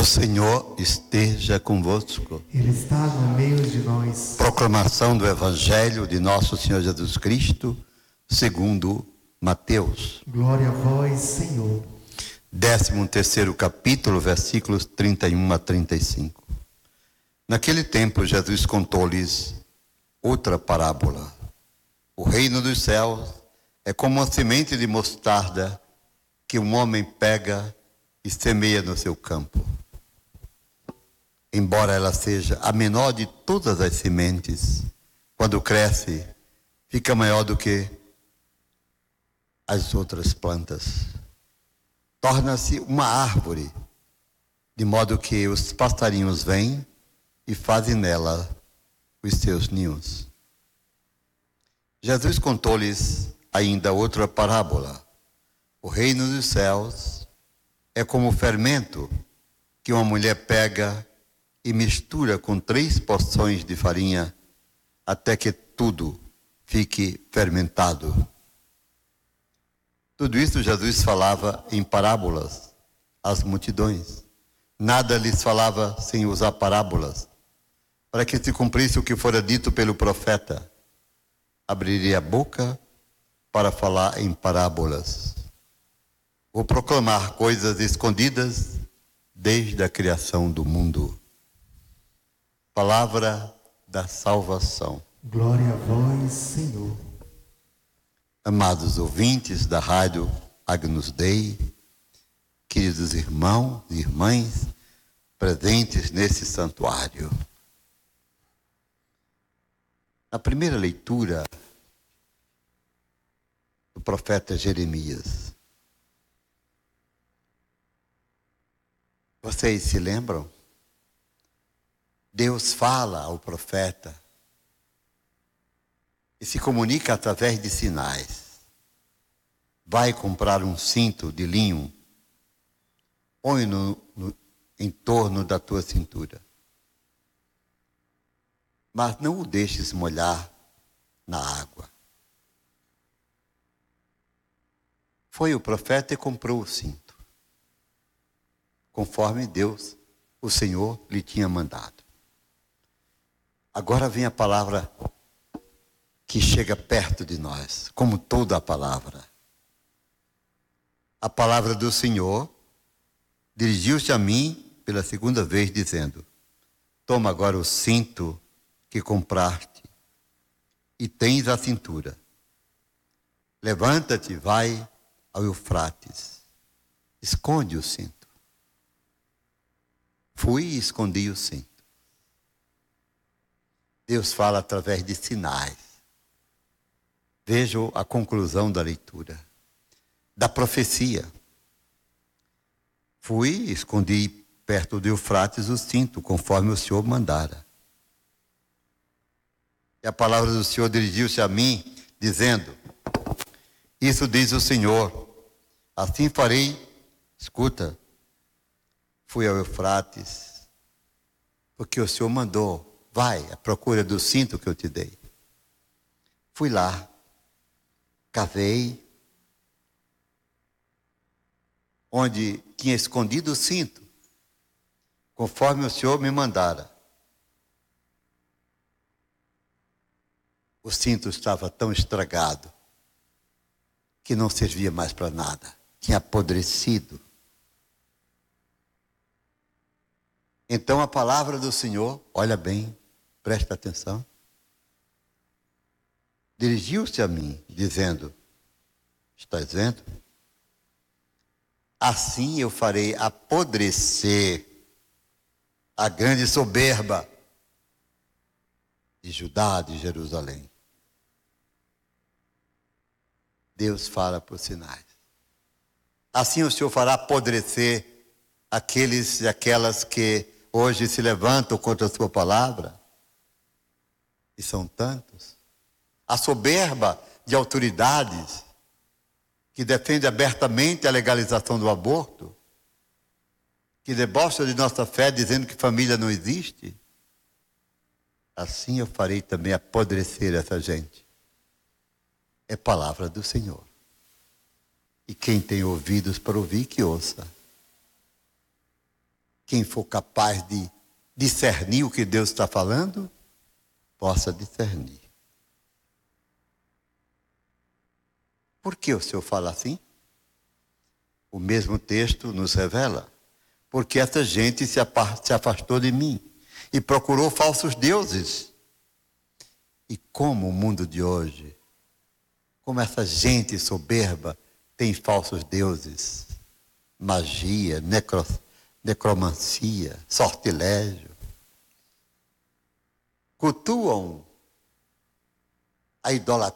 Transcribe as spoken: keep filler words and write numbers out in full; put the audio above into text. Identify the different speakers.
Speaker 1: Senhor esteja convosco.
Speaker 2: Ele está no meio de nós.
Speaker 1: Proclamação do Evangelho de nosso Senhor Jesus Cristo, segundo Mateus.
Speaker 2: Glória a vós, Senhor.
Speaker 1: Décimo terceiro capítulo, versículos trinta e um a trinta e cinco. Naquele tempo, Jesus contou-lhes outra parábola. O reino dos céus é como uma semente de mostarda que um homem pega e semeia no seu campo. Embora ela seja a menor de todas as sementes, quando cresce, fica maior do que as outras plantas. Torna-se uma árvore, de modo que os passarinhos vêm e fazem nela os seus ninhos. Jesus contou-lhes ainda outra parábola. O reino dos céus é como o fermento que uma mulher pega e mistura com três porções de farinha até que tudo fique fermentado. Tudo isso Jesus falava em parábolas às multidões. Nada lhes falava sem usar parábolas, para que se cumprisse o que fora dito pelo profeta. Abriria a boca para falar em parábolas. Vou proclamar coisas escondidas desde a criação do mundo. Palavra da salvação.
Speaker 2: Glória a vós, Senhor.
Speaker 1: Amados ouvintes da rádio Agnus Dei, queridos irmãos e irmãs presentes nesse santuário. Na primeira leitura do profeta Jeremias, vocês se lembram? Deus fala ao profeta e se comunica através de sinais. Vai comprar um cinto de linho, põe no, no, em torno da tua cintura. Mas não o deixes molhar na água. Foi o profeta e comprou o cinto, conforme Deus, o Senhor, lhe tinha mandado. Agora vem a palavra que chega perto de nós, como toda a palavra. A palavra do Senhor dirigiu-se a mim pela segunda vez, dizendo: toma agora o cinto que compraste e tens a cintura. Levanta-te, vai ao Eufrates, esconde o cinto. Fui e escondi o cinto. Deus fala através de sinais. Vejam a conclusão da leitura, da profecia. Fui e escondi perto do Eufrates o cinto, conforme o Senhor mandara. E a palavra do Senhor dirigiu-se a mim, dizendo: isso diz o Senhor, assim farei. Escuta, fui ao Eufrates, porque o Senhor mandou. Vai à procura do cinto que eu te dei. Fui lá, cavei, onde tinha escondido o cinto, conforme o Senhor me mandara. O cinto estava tão estragado que não servia mais para nada. Tinha apodrecido. Então a palavra do Senhor, olha bem, presta atenção, dirigiu-se a mim, dizendo: estás vendo? Assim eu farei apodrecer a grande soberba de Judá, de Jerusalém. Deus fala por sinais. Assim o Senhor fará apodrecer aqueles e aquelas que hoje se levantam contra a sua palavra, e são tantos. A soberba de autoridades que defende abertamente a legalização do aborto, que debocha de nossa fé dizendo que família não existe. Assim eu farei também apodrecer essa gente. É palavra do Senhor. E quem tem ouvidos para ouvir, que ouça. quem for capaz de discernir o que Deus está falando, possa discernir. Por que o Senhor fala assim? O mesmo texto nos revela. Porque essa gente se afastou de mim e procurou falsos deuses. E como o mundo de hoje, como essa gente soberba tem falsos deuses, magia, necro, necromancia, sortilégio. Cultuam a